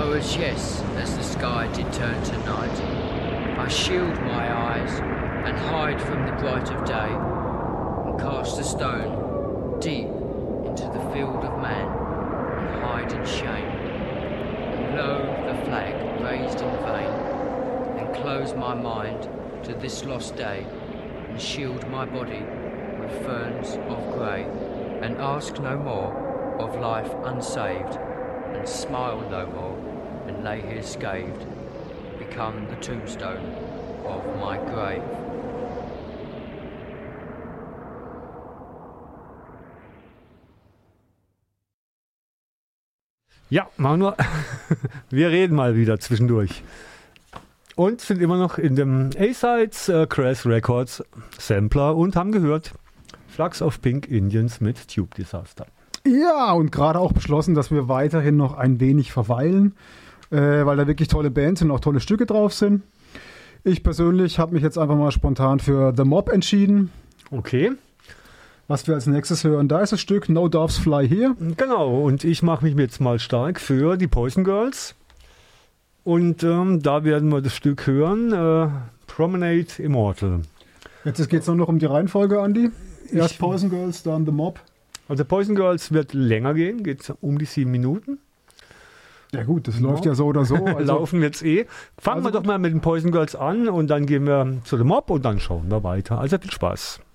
was yes, as the sky did turn to night. I shield my eyes and hide from the bright of day, and cast a stone deep into the field of man, and hide in shame. And lo, the flag raised in vain, and close my mind to this lost day, and shield my body with ferns of grey, and ask no more of life unsaved, and smile no more, and lay here scathed, become the tombstone of my grave. Ja, Manuel, wir reden mal wieder zwischendurch. Und sind immer noch in dem A-Sides Crash Records Sampler und haben gehört Flags of Pink Indians mit Tube Disaster. Ja, und gerade auch beschlossen, dass wir weiterhin noch ein wenig verweilen, weil da wirklich tolle Bands und auch tolle Stücke drauf sind. Ich persönlich habe mich jetzt einfach mal spontan für The Mob entschieden. Okay. Was wir als nächstes hören, da ist das Stück No Doves Fly Here. Genau, und ich mache mich jetzt mal stark für die Poison Girls. Und da werden wir das Stück hören, Promenade Immortal. Jetzt geht es nur noch um die Reihenfolge, Andi. Erst Poison Girls, dann The Mob. Also Poison Girls wird länger gehen, geht um die 7 Minuten. Ja gut, das läuft ja so oder so. Also laufen wir jetzt Fangen wir doch mal mit den Poison Girls an und dann gehen wir zu The Mob und dann schauen wir weiter. Also viel Spaß.